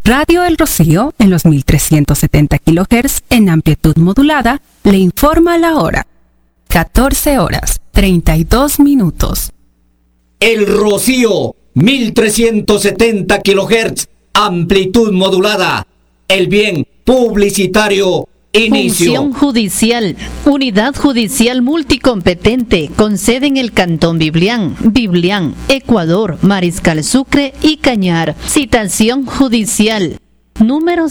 Radio El Rocío, en los 1370 kHz en amplitud modulada, le informa la hora. 14 horas, 32 minutos. El Rocío, 1370 kHz, amplitud modulada. El bien publicitario inicio. Función judicial. Unidad judicial multicompetente con sede en el Cantón Biblián, Ecuador, Mariscal Sucre y Cañar. Citación judicial. Número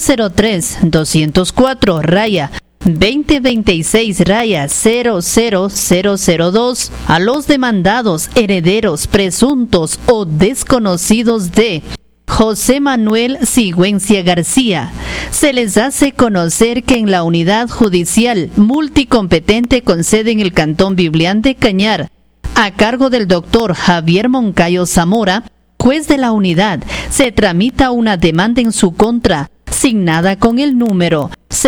03-204-2026-00002 a los demandados, herederos, presuntos o desconocidos de José Manuel Sigüencia García. Se les hace conocer que en la unidad judicial multicompetente con sede en el Cantón Biblián de Cañar, a cargo del doctor Javier Moncayo Zamora, juez de la unidad, se tramita una demanda en su contra, signada con el número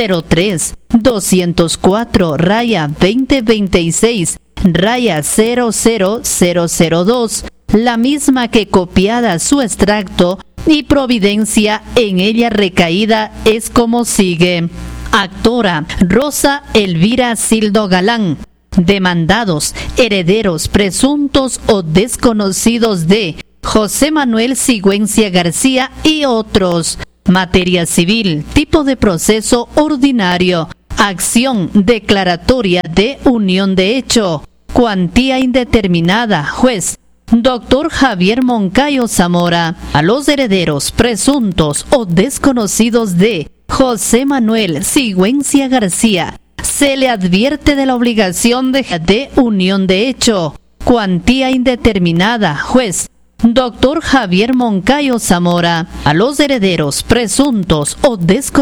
03-204-2026-00002, la misma que copiada su extracto y providencia en ella recaída es como sigue. Actora Rosa Elvira Sildo Galán. Demandados, herederos, presuntos o desconocidos de José Manuel Sigüencia García y otros. Materia civil, tipo de proceso ordinario. Acción declaratoria de unión de hecho. Cuantía indeterminada, juez Doctor Javier Moncayo Zamora. A los herederos, presuntos o desconocidos de José Manuel Sigüencia García se le advierte de la obligación de unión de hecho. Cuantía indeterminada, juez Doctor Javier Moncayo Zamora. A los herederos, presuntos o desconocidos